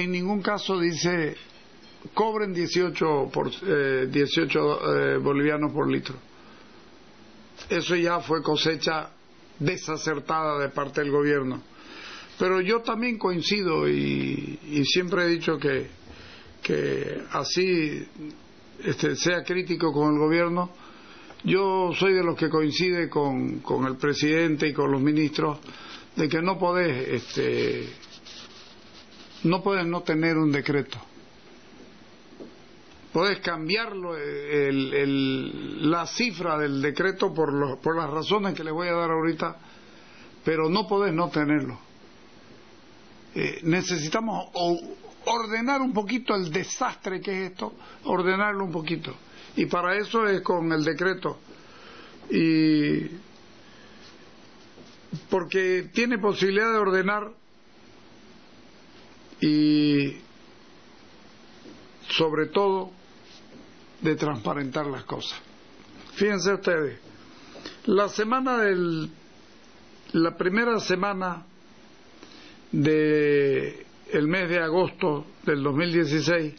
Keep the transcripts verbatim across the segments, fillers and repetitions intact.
en ningún caso dice cobren dieciocho, por, eh, dieciocho eh, bolivianos por litro. Eso ya fue cosecha desacertada de parte del gobierno. Pero yo también coincido y, y siempre he dicho que, que así este, sea crítico con el gobierno. Yo soy de los que coincide con, con el presidente y con los ministros de que no podés este, no podés no tener un decreto. Podés cambiarlo el, el, la cifra del decreto por, lo, por las razones que les voy a dar ahorita, pero no podés no tenerlo. Eh, necesitamos ordenar un poquito el desastre que es esto, ordenarlo un poquito, y para eso es con el decreto, y porque tiene posibilidad de ordenar y sobre todo de transparentar las cosas. Fíjense ustedes, la semana del la primera semana de el mes de agosto del dos mil dieciséis,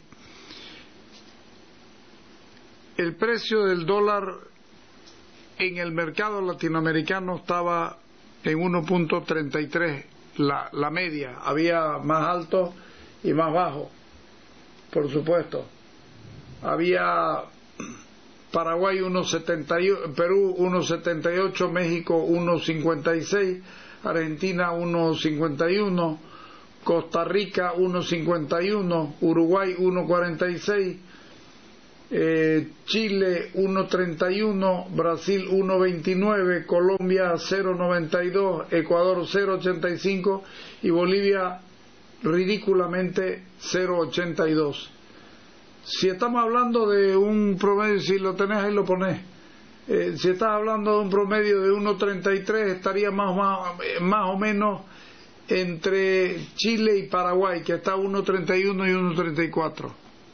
el precio del dólar en el mercado latinoamericano estaba en uno punto treinta y tres, la, la media. Había más alto y más bajo, por supuesto. Había Paraguay uno setenta, Perú uno setenta y ocho, México uno cincuenta y seis, Argentina uno cincuenta y uno, Costa Rica uno cincuenta y uno, Uruguay uno cuarenta y seis, eh, Chile uno treinta y uno, Brasil uno veintinueve, Colombia cero noventa y dos, Ecuador cero ochenta y cinco y Bolivia ridículamente cero ochenta y dos. Si estamos hablando de un promedio, si lo tenés ahí lo ponés, eh, si estás hablando de un promedio de uno treinta y tres, estaría más, más, más o menos entre Chile y Paraguay, que está uno treinta y uno y uno treinta y cuatro.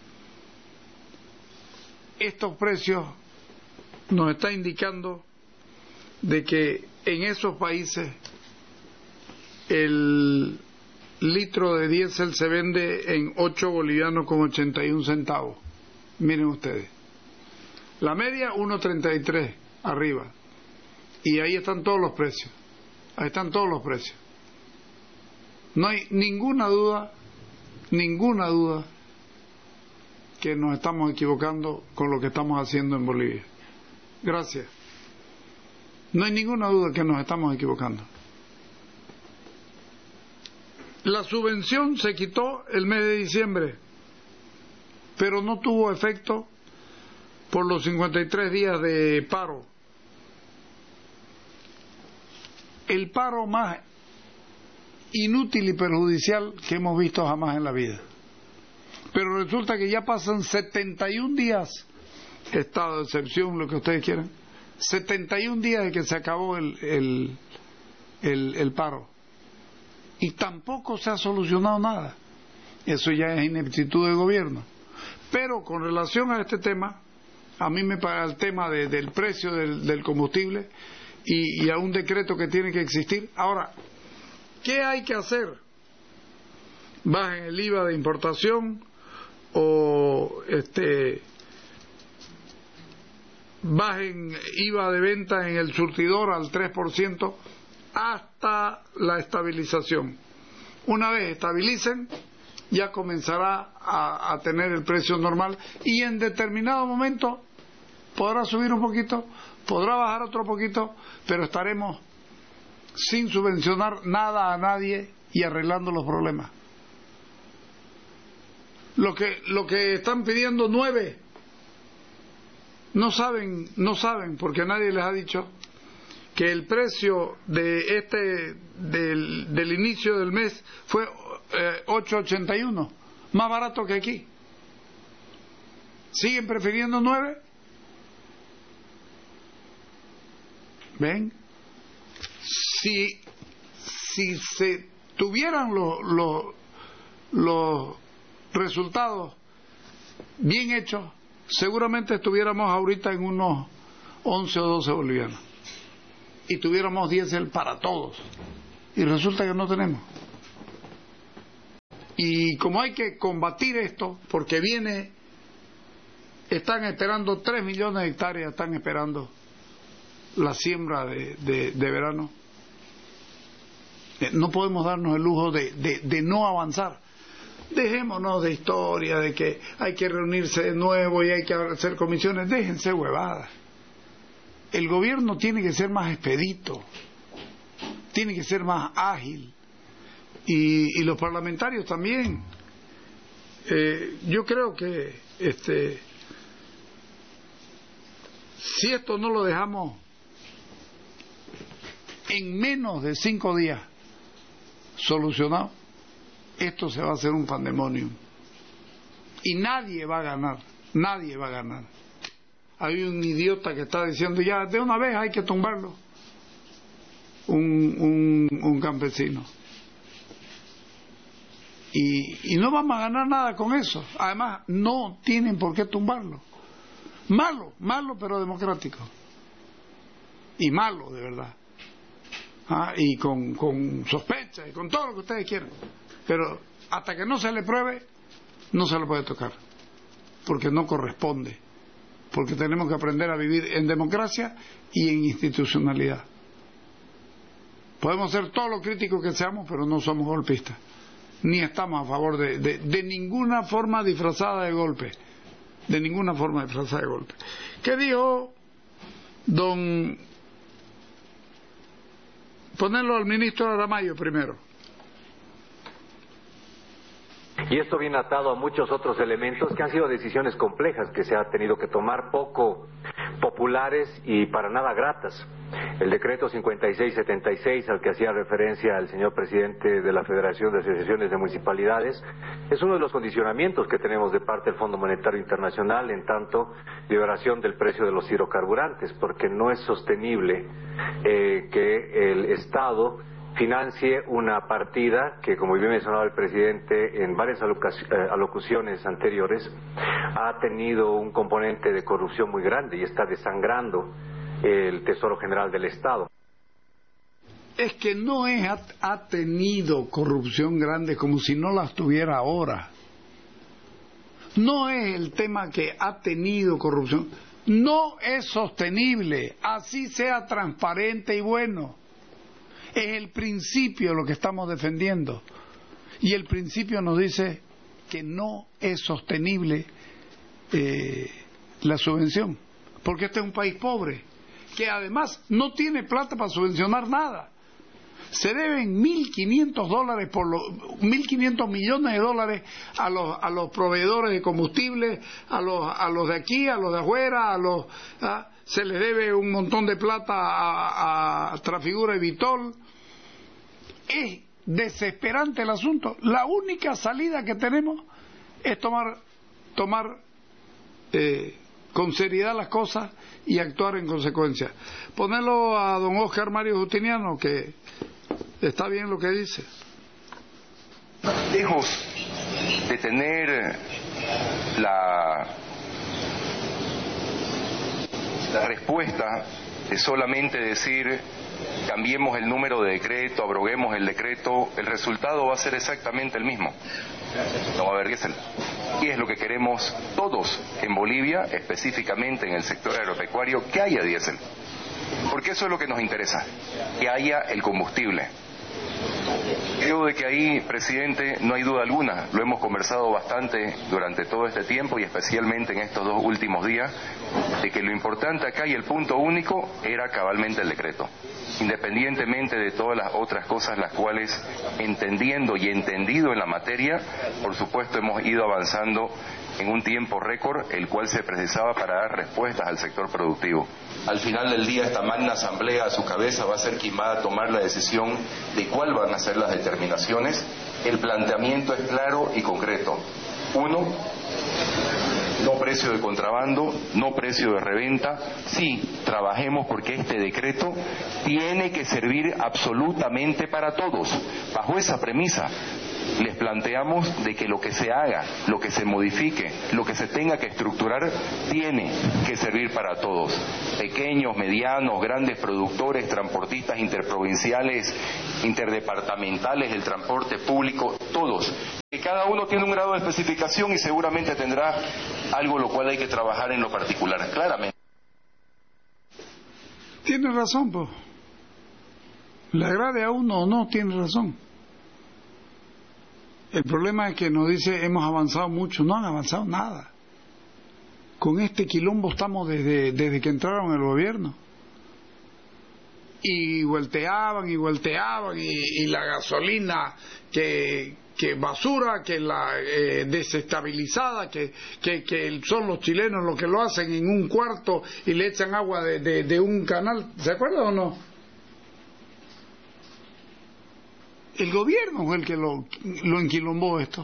Estos precios nos están indicando de que en esos países el litro de diésel se vende en ocho bolivianos con ochenta y un centavos. Miren ustedes, la media uno treinta y tres arriba, y ahí están todos los precios, ahí están todos los precios. No hay ninguna duda, ninguna duda que nos estamos equivocando con lo que estamos haciendo en Bolivia. Gracias. No hay ninguna duda que nos estamos equivocando. La subvención se quitó el mes de diciembre, pero no tuvo efecto por los cincuenta y tres días de paro. El paro más inútil y perjudicial que hemos visto jamás en la vida. Pero resulta que ya pasan setenta y un días, estado de excepción, lo que ustedes quieran, setenta y un días de que se acabó el, el, el, el paro. Y tampoco se ha solucionado nada. Eso ya es ineptitud del gobierno. Pero con relación a este tema, a mí me parece el tema de, del precio del, del combustible y, y a un decreto que tiene que existir. Ahora, ¿qué hay que hacer? ¿Bajen el I V A de importación o este bajen I V A de venta en el surtidor al tres por ciento hasta la estabilización? Una vez estabilicen, ya comenzará a, a tener el precio normal, y en determinado momento podrá subir un poquito, podrá bajar otro poquito, pero estaremos sin subvencionar nada a nadie y arreglando los problemas. Lo que, lo que están pidiendo nueve, no saben, no saben, porque nadie les ha dicho que el precio de este del, del inicio del mes fue eh, ocho ochenta y uno, más barato que aquí. ¿Siguen prefiriendo nueve? ¿Ven? Si, si se tuvieran los los los resultados bien hechos, seguramente estuviéramos ahorita en unos once o doce bolivianos y tuviéramos diésel para todos, y resulta que no tenemos. Y como hay que combatir esto, porque viene, están esperando tres millones de hectáreas, están esperando la siembra de, de, de verano. No podemos darnos el lujo de, de, de no avanzar. Dejémonos de historia, de que hay que reunirse de nuevo y hay que hacer comisiones. Déjense huevadas. El gobierno tiene que ser más expedito, tiene que ser más ágil. Y, y los parlamentarios también. Eh, yo creo que este, si esto no lo dejamos en menos de cinco días solucionado, esto se va a hacer un pandemonium. Y nadie va a ganar, nadie va a ganar. Hay un idiota que está diciendo ya de una vez hay que tumbarlo. Un, un, un campesino. Y, y no vamos a ganar nada con eso. Además, no tienen por qué tumbarlo. Malo, malo pero democrático. Y malo, de verdad. Ah, y con, con sospecha y con todo lo que ustedes quieran. Pero hasta que no se le pruebe, no se le puede tocar. Porque no corresponde. Porque tenemos que aprender a vivir en democracia y en institucionalidad. Podemos ser todo lo críticos que seamos, pero no somos golpistas. Ni estamos a favor de, de, de ninguna forma disfrazada de golpe. De ninguna forma disfrazada de golpe. ¿Qué dijo don... Ponerlo al ministro Aramayo primero. Y esto viene atado a muchos otros elementos que han sido decisiones complejas que se ha tenido que tomar, poco populares y para nada gratas. El decreto cincuenta y seis setenta y seis, al que hacía referencia el señor presidente de la Federación de Asociaciones de Municipalidades, es uno de los condicionamientos que tenemos de parte del Fondo Monetario Internacional en tanto liberación del precio de los hidrocarburantes, porque no es sostenible eh, que el Estado financie una partida que, como bien mencionaba el presidente en varias alocuciones anteriores, ha tenido un componente de corrupción muy grande y está desangrando el Tesoro General del Estado. Es que no es, ha, ha tenido corrupción grande como si no las tuviera ahora. No es el tema que ha tenido corrupción. No es sostenible, así sea transparente y bueno. Es el principio lo que estamos defendiendo. Y el principio nos dice que no es sostenible eh, la subvención. Porque este es un país pobre, que además no tiene plata para subvencionar nada. Se deben mil quinientos dólares por los mil quinientos millones de dólares a los a los proveedores de combustible, a los a los de aquí, a los de afuera, a los ¿ah? Se les debe un montón de plata a, a Trafigura y Vitol. Es desesperante el asunto. La única salida que tenemos es tomar tomar eh, con seriedad las cosas y actuar en consecuencia. Ponerlo a don Óscar Mario Justiniano, que está bien lo que dice. Lejos de tener la, la respuesta de solamente decir cambiemos el número de decreto, abroguemos el decreto, el resultado va a ser exactamente el mismo. No va a haber diésel. Y es lo que queremos todos en Bolivia, específicamente en el sector agropecuario, que haya diésel. Porque eso es lo que nos interesa, que haya el combustible. Creo de que ahí, presidente, no hay duda alguna, lo hemos conversado bastante durante todo este tiempo y especialmente en estos dos últimos días, de que lo importante acá y el punto único era cabalmente el decreto, independientemente de todas las otras cosas las cuales, entendiendo y entendido en la materia, por supuesto hemos ido avanzando en un tiempo récord, el cual se precisaba para dar respuestas al sector productivo. Al final del día, esta magna asamblea a su cabeza va a ser quien va a tomar la decisión de cuál van a ser las determinaciones. El planteamiento es claro y concreto. Uno, no precio de contrabando, no precio de reventa. Sí, trabajemos porque este decreto tiene que servir absolutamente para todos. Bajo esa premisa, les planteamos de que lo que se haga, lo que se modifique, lo que se tenga que estructurar, tiene que servir para todos. Pequeños, medianos, grandes productores, transportistas interprovinciales, interdepartamentales, el transporte público, todos. Que cada uno tiene un grado de especificación y seguramente tendrá algo lo cual hay que trabajar en lo particular, claramente. Tiene razón, pues. Le agrade a uno o no, tiene razón. El problema es que nos dice hemos avanzado mucho. No han avanzado nada. Con este quilombo estamos desde, desde que entraron en el gobierno. Y volteaban y volteaban y, y la gasolina que, que basura, que la eh, desestabilizada, que, que, que son los chilenos los que lo hacen en un cuarto y le echan agua de, de, de un canal. ¿Se acuerdan o no? El gobierno fue el que lo, lo enquilombó esto.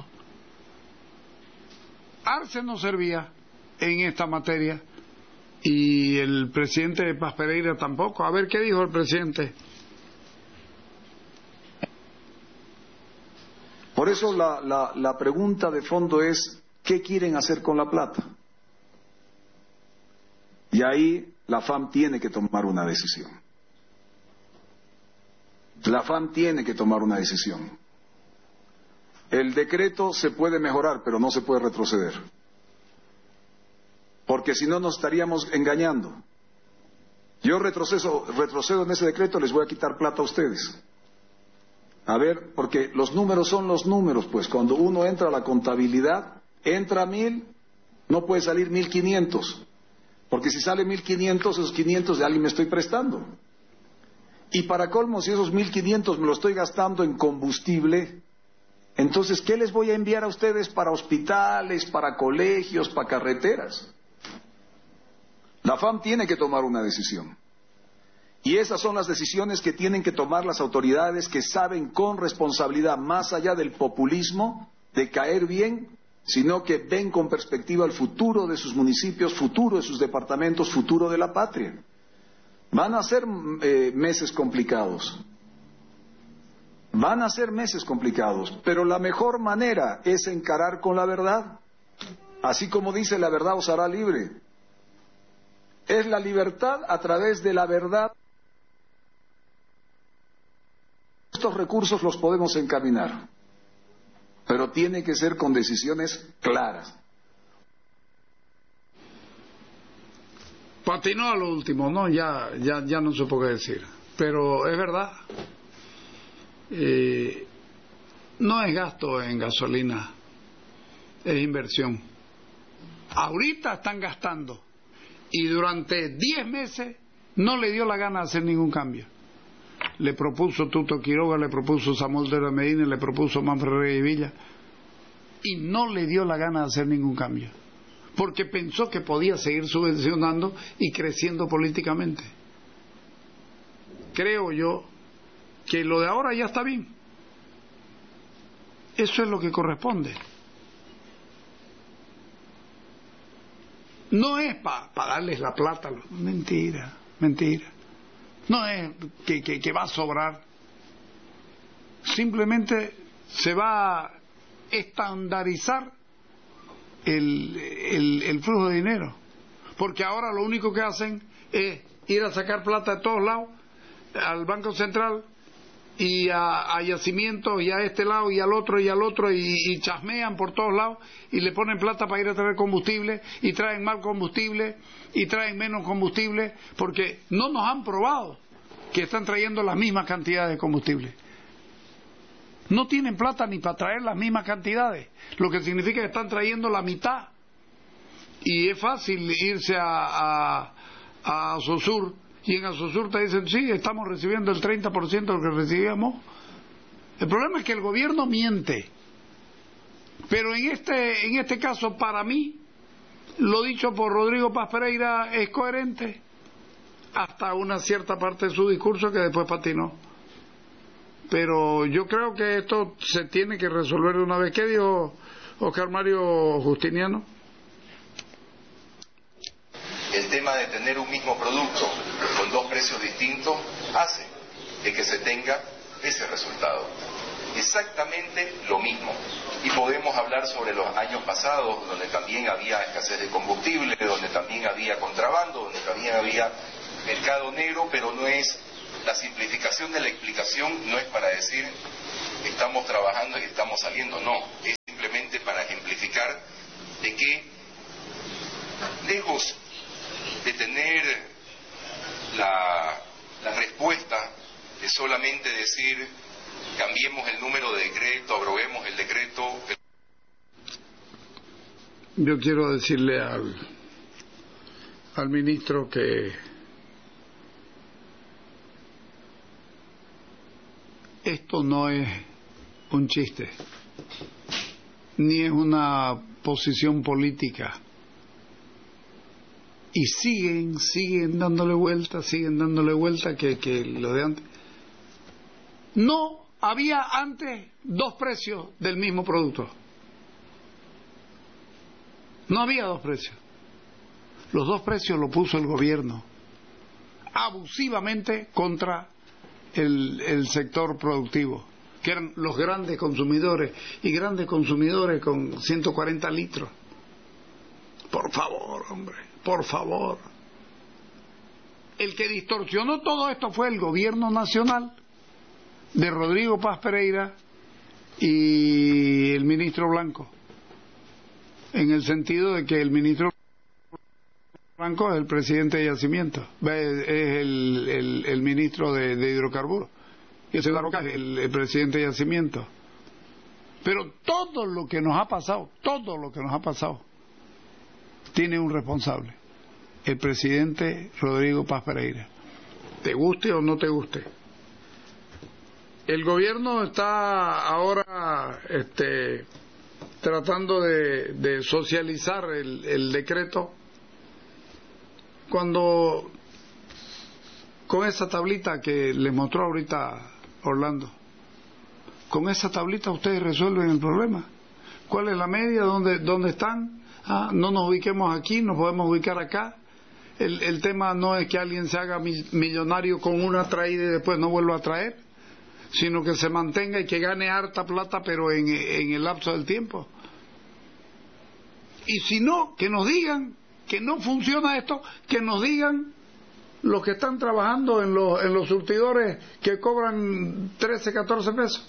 Arce no servía en esta materia y el presidente Paz Pereira tampoco. A ver qué dijo el presidente. Por eso la, la, la pregunta de fondo es ¿qué quieren hacer con la plata? Y ahí la F A M tiene que tomar una decisión. La F A M tiene que tomar una decisión. El decreto se puede mejorar, pero no se puede retroceder. Porque si no nos estaríamos engañando. Yo retroceso, retrocedo en ese decreto, les voy a quitar plata a ustedes. A ver, porque los números son los números, pues cuando uno entra a la contabilidad, entra a mil, no puede salir mil quinientos. Porque si sale mil quinientos, esos quinientos de alguien me estoy prestando. Y para colmo, si esos mil quinientos me lo estoy gastando en combustible, entonces, ¿qué les voy a enviar a ustedes para hospitales, para colegios, para carreteras? La F A M tiene que tomar una decisión. Y esas son las decisiones que tienen que tomar las autoridades que saben con responsabilidad, más allá del populismo, de caer bien, sino que ven con perspectiva el futuro de sus municipios, futuro de sus departamentos, futuro de la patria. Van a ser eh, meses complicados. Van a ser meses complicados, pero la mejor manera es encarar con la verdad. Así como dice, la verdad os hará libre. Es la libertad a través de la verdad. Estos recursos los podemos encaminar, pero tiene que ser con decisiones claras. Patinó a lo último, ¿no? Ya, ya, ya no supo qué decir. Pero es verdad. Eh, no es gasto en gasolina, es inversión. Ahorita están gastando y durante diez meses no le dio la gana de hacer ningún cambio. Le propuso Tuto Quiroga, le propuso Samuel de la Medina, le propuso Manfred Reyes Villa y no le dio la gana de hacer ningún cambio, porque pensó que podía seguir subvencionando y creciendo políticamente. Creo yo que lo de ahora ya está bien. Eso es lo que corresponde. No es para pa darles la plata. Mentira, mentira. No es que, que, que va a sobrar. Simplemente se va a estandarizar el, el, el flujo de dinero. Porque ahora lo único que hacen es ir a sacar plata de todos lados al Banco Central y a, a yacimientos y a este lado y al otro y al otro y, y chasmean por todos lados y le ponen plata para ir a traer combustible y traen mal combustible y traen menos combustible porque no nos han probado que están trayendo las mismas cantidades de combustible. No tienen plata ni para traer las mismas cantidades, lo que significa que están trayendo la mitad y es fácil irse a, a, a Asosur y en Asosur te dicen, sí, estamos recibiendo el treinta por ciento de lo que recibíamos. El problema es que el gobierno miente. Pero en este, en este caso, para mí, lo dicho por Rodrigo Paz Pereira es coherente. Hasta una cierta parte de su discurso que después patinó. Pero yo creo que esto se tiene que resolver de una vez. ¿Qué dijo Oscar Mario Justiniano? El tema de tener un mismo producto con dos precios distintos hace de que se tenga ese resultado. Exactamente lo mismo. Y podemos hablar sobre los años pasados, donde también había escasez de combustible, donde también había contrabando, donde también había mercado negro, pero no es la simplificación de la explicación, no es para decir estamos trabajando y estamos saliendo, no, es simplemente solamente decir cambiemos el número de decreto, abroguemos el decreto. Yo quiero decirle al, al ministro que esto no es un chiste, ni es una posición política. Y siguen, siguen dándole vuelta, siguen dándole vuelta que, que lo de antes. No había antes dos precios del mismo producto. No había dos precios. Los dos precios lo puso el gobierno abusivamente contra el, el sector productivo, que eran los grandes consumidores, y grandes consumidores con ciento cuarenta litros. Por favor, hombre, por favor. El que distorsionó todo esto fue el gobierno nacional de Rodrigo Paz Pereira y el ministro Blanco, en el sentido de que el ministro Blanco es el presidente de Yacimiento, es el, el, el ministro de, de hidrocarburos, y ese es el, el presidente de Yacimiento. Pero todo lo que nos ha pasado, todo lo que nos ha pasado, tiene un responsable, el presidente Rodrigo Paz Pereira, te guste o no te guste. El gobierno está ahora este, tratando de, de socializar el, el decreto, cuando con esa tablita que les mostró ahorita Orlando, con esa tablita ustedes resuelven el problema. ¿Cuál es la media? ¿Dónde, dónde están? Ah, no nos ubiquemos aquí, nos podemos ubicar acá. El, el tema no es que alguien se haga millonario con una traída y después no vuelva a traer, sino que se mantenga y que gane harta plata, pero en, en el lapso del tiempo. Y si no, que nos digan que no funciona esto, que nos digan los que están trabajando en los, en los surtidores que cobran trece, catorce pesos.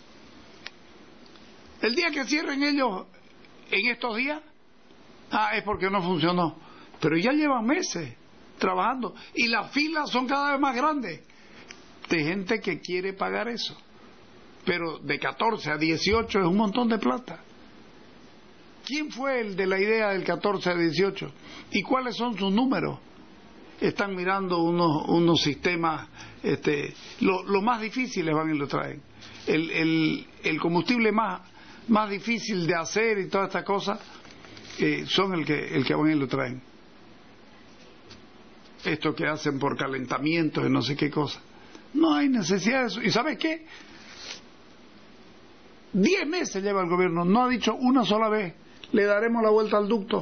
El día que cierren ellos en estos días, ah, es porque no funcionó. Pero ya llevan meses trabajando y las filas son cada vez más grandes de gente que quiere pagar eso. Pero de catorce a dieciocho es un montón de plata. ¿Quién fue el de la idea del catorce a dieciocho? ¿Y cuáles son sus números? Están mirando unos, unos sistemas, este, lo, lo más difíciles van y lo traen. El, el, el combustible más, más difícil de hacer y todas estas cosas eh, son el que, el que van y lo traen. Esto que hacen por calentamiento y no sé qué cosa. No hay necesidad de eso. ¿Y sabes qué? Diez meses lleva el gobierno, no ha dicho una sola vez le daremos la vuelta al ducto.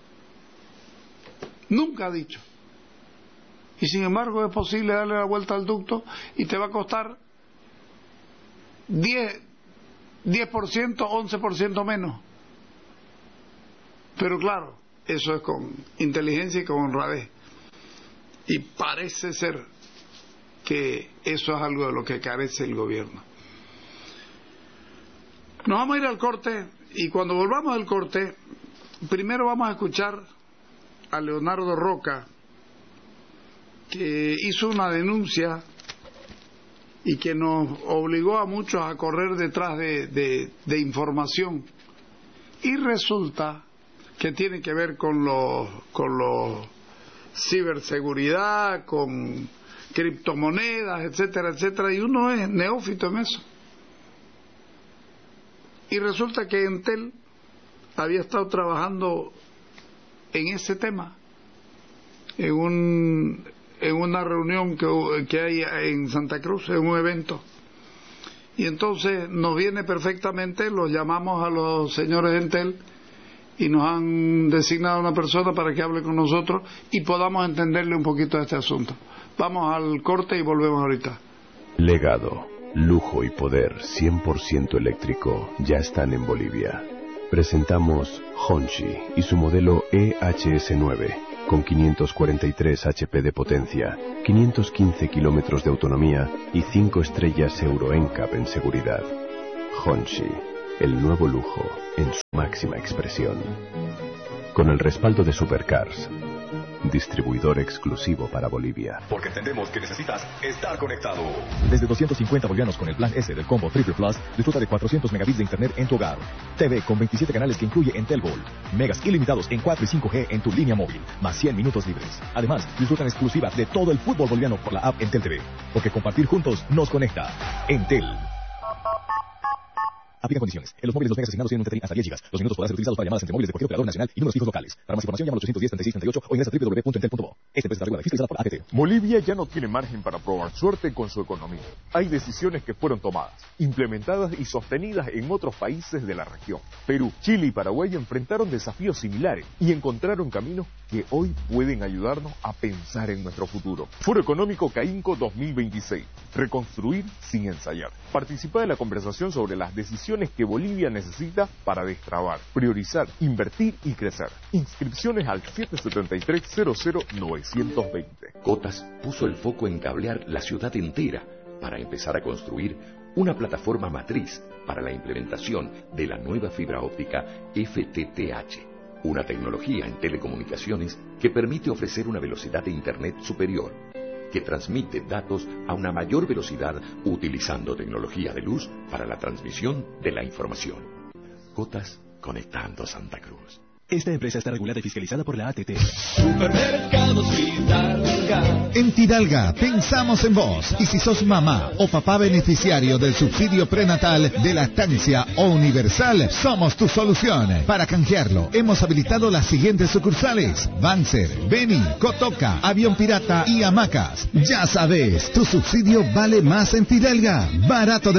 Nunca ha dicho. Y sin embargo es posible darle la vuelta al ducto y te va a costar diez por ciento, once por ciento menos. Pero claro, eso es con inteligencia y con honradez. Y parece ser que eso es algo de lo que carece el gobierno. Nos vamos a ir al corte y cuando volvamos al corte, primero vamos a escuchar a Leonardo Roca, que hizo una denuncia y que nos obligó a muchos a correr detrás de, de, de información. Y resulta que tiene que ver con los, con los ciberseguridad, con criptomonedas, etcétera, etcétera, y uno es neófito en eso. Y resulta que Entel había estado trabajando en ese tema, en un en una reunión que, que hay en Santa Cruz, en un evento. Y entonces nos viene perfectamente, los llamamos a los señores de Entel y nos han designado a una persona para que hable con nosotros y podamos entenderle un poquito a este asunto. Vamos al corte y volvemos ahorita. Legado, lujo y poder cien por ciento eléctrico ya están en Bolivia. Presentamos Honshi y su modelo E H S nueve con quinientos cuarenta y tres H P de potencia, quinientos quince kilómetros de autonomía y cinco estrellas Euro N C A P en seguridad. Honshi, el nuevo lujo en su máxima expresión. Con el respaldo de Supercars. distribuidor exclusivo para Bolivia. Porque entendemos que necesitas estar conectado. Desde doscientos cincuenta bolivianos con el plan S del combo Triple Plus, disfruta de cuatrocientos megabits de internet en tu hogar. T V con veintisiete canales que incluye Entelbol. Megas ilimitados en cuatro y cinco G en tu línea móvil, más cien minutos libres. Además, disfrutan exclusiva de todo el fútbol boliviano por la app Entel T V. Porque compartir juntos nos conecta. Entel. Aplica condiciones. En los móviles los megas asignados tienen un tethering hasta diez gigas. Los minutos podrán ser utilizados para llamadas entre móviles de cualquier operador nacional y números fijos locales. Para más información llama al ochocientos diez, treinta y seis treinta y ocho o ingresa a doble u doble u doble u punto entel punto bo. Esta empresa está regulada y fiscalizada por A T T. Bolivia ya no tiene margen para probar suerte con su economía. Hay decisiones que fueron tomadas, implementadas y sostenidas en otros países de la región. Perú, Chile y Paraguay enfrentaron desafíos similares y encontraron caminos que hoy pueden ayudarnos a pensar en nuestro futuro. Foro Económico CAINCO dos mil veintiséis. Reconstruir sin ensayar. Participa de la conversación sobre las decisiones que Bolivia necesita para destrabar, priorizar, invertir y crecer. Inscripciones al siete siete tres, cero cero nueve dos cero. Cotas puso el foco en cablear la ciudad entera para empezar a construir una plataforma matriz para la implementación de la nueva fibra óptica F T T H, una tecnología en telecomunicaciones que permite ofrecer una velocidad de Internet superior, que transmite datos a una mayor velocidad utilizando tecnología de luz para la transmisión de la información. Cotas conectando Santa Cruz. Esta empresa está regulada y fiscalizada por la A T T. Supermercados Fidalga. En Fidalga pensamos en vos. Y si sos mamá o papá beneficiario del subsidio prenatal de lactancia o universal, somos tu solución. Para canjearlo, hemos habilitado las siguientes sucursales: Banzer, Beni, Cotoca, Avión Pirata y Hamacas. Ya sabes, tu subsidio vale más en Fidalga. Barato de